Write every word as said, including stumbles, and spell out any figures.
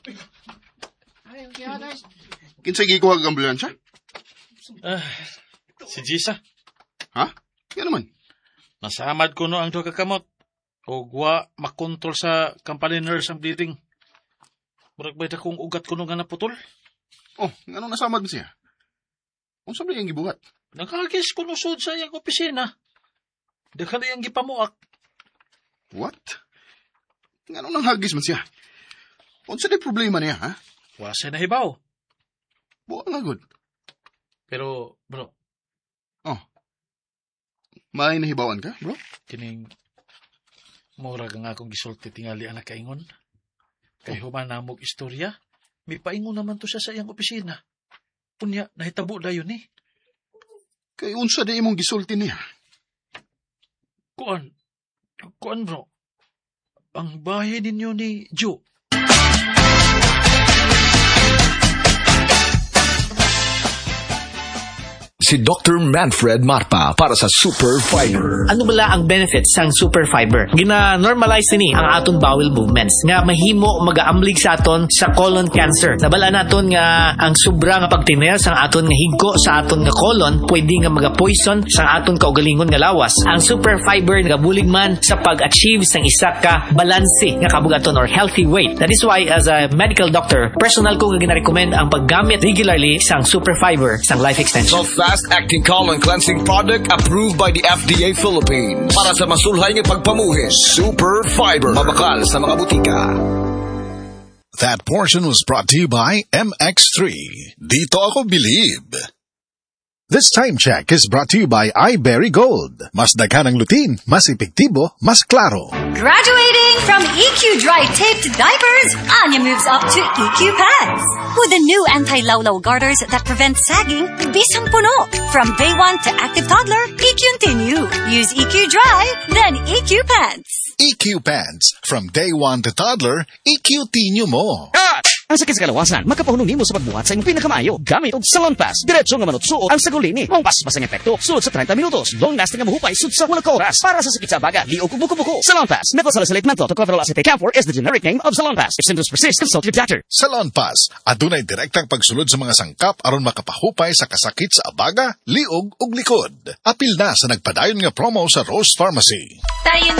Kinsay gikuha ang ambulansya? Ah, si Jisa. Ha? Yan naman. Nasamad ko no ang duha ka kamot. O wa makontrol sa company nurse ang bleeding. Murag ba kung ugat ko no nga naputol? Oh, ano nasamad mo siya? Kung saan ba yung gibuhat? Nakagis ko no sud sa iyang opisina. Daka na iyang gipamuak. What? Ano nang hagis man siya? Kung saan yung problema niya, ha? Wasa na hibaw. Buwa nga good. Pero, bro. Oh. May nahibawan ka, bro? Kining mura nga akong gisulti tingali anak kaingon. Kay oh. Humanamog istorya, may paingon naman to siya sa iyang opisina. Unya, nahitabo na yun eh. Kay unsa na imong gisulti niya? Kuan, kuan bro, ang bahay ninyo ni Joe. Si Doctor Manfred Marpa para sa Super Fiber. Ano bala ang benefits sang Super Fiber? Gina-normalize ni ang aton bowel movements nga mahimo magaamblig sa aton sa colon cancer. Nabala naton nga ang sobra nga pagtiner sang aton nga higko sa aton nga colon pwede nga maga-poison sa aton kaugalingon nga lawas. Ang Super Fiber nagabulig man sa pag-achieve sang isa ka balanse nga kabugaton or healthy weight. That is why as a medical doctor, personal ko nga gina-recommend ang paggamit regularly sang Super Fiber sang life extension. So acting colon cleansing product approved by the F D A Philippines para sa masulhay ng pagpamuhi. Super Fiber. Mabakal sa mga butika. That portion was brought to you by M X three. Dito ako believe. This time check is brought to you by iBerry Gold. Mas daghan ang lutin, mas epektibo, mas klaro. Graduating from E Q Dry Taped Diapers, Anya moves up to E Q Pads. With the new anti-lawlaw garters that prevent sagging, bisang puno. From day one to active toddler, E Q Continue. Use E Q Dry, then E Q Pants. E Q Pants. From day one to toddler, E Q Tinyo mo. Ah! Ang sakit sa kalawasan, magkapahunong nimo sa pagbuhat sa imong pinakamayo. Gamit og Salon Pass. Diretso nga manutsuot ang sagulini. Mong pas-pas ang epekto. Sulod sa thirty minutos. Long-lasting nga mahupay sud sa walang oras. Para sa sakit sa baga, liog ug buko-buko. Salon Pass. Methylsalicylate menthol to chlorpheniramine camphor is the generic name of Salon Pass. If symptoms persist, consult your doctor. Salon Pass. Adunay direktang pagsulod sa mga sangkap aron makapahupay sa kasakit sa abaga, liog ug likod. Apil na sa nagpadayon nga promo sa Rose Pharmacy. Tayo